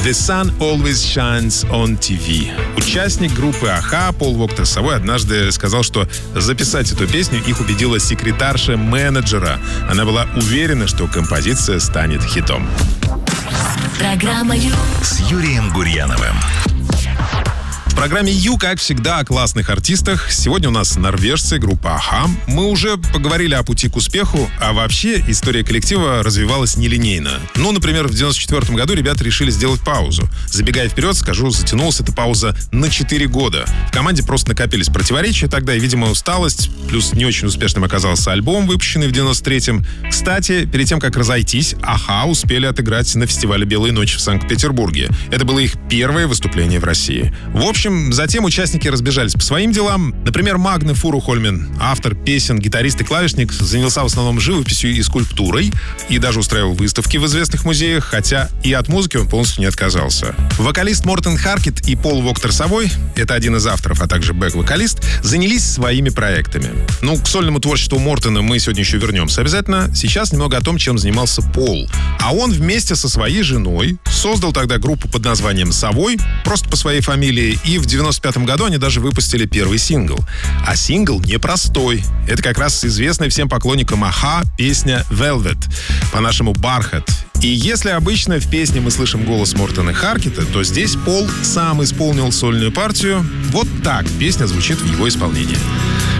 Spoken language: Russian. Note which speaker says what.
Speaker 1: «The Sun Always Shines on TV». Участник группы «Аха» Пол Воктор-Савой однажды сказал, что записать эту песню их убедила секретарша менеджера. Она была уверена, что композиция станет хитом.
Speaker 2: Программа «Ю»
Speaker 3: с Юрием Гурьяновым.
Speaker 1: В программе «Ю», как всегда, о классных артистах. Сегодня у нас норвежцы, группа «Аха». Мы уже поговорили о пути к успеху, а вообще история коллектива развивалась нелинейно. Ну, например, в 1994 году ребята решили сделать паузу. Забегая вперед, скажу, затянулась эта пауза на 4 года. В команде просто накопились противоречия тогда и, видимо, усталость. Плюс не очень успешным оказался альбом, выпущенный в 93-м. Кстати, перед тем, как разойтись, «Аха» успели отыграть на фестивале «Белые ночи» в Санкт-Петербурге. Это было их первое выступление в России. В общем, затем участники разбежались по своим делам. Например, Магне Фурухольмен, автор песен, гитарист и клавишник, занялся в основном живописью и скульптурой и даже устраивал выставки в известных музеях, хотя и от музыки он полностью не отказался. Вокалист Мортен Харкет и Пол Воктор-Савой, это один из авторов, а также бэк-вокалист, занялись своими проектами. Ну, к сольному творчеству Мортена мы сегодня еще вернемся обязательно. Сейчас немного о том, чем занимался Пол. А он вместе со своей женой создал тогда группу под названием «Савой», просто по своей фамилии, и в 95-м году они даже выпустили первый сингл. А сингл непростой. Это как раз известная всем поклонникам «Аха» песня «Velvet», по-нашему «Бархат». И если обычно в песне мы слышим голос Мортена Харкета, то здесь Пол сам исполнил сольную партию. Вот так песня звучит в его исполнении.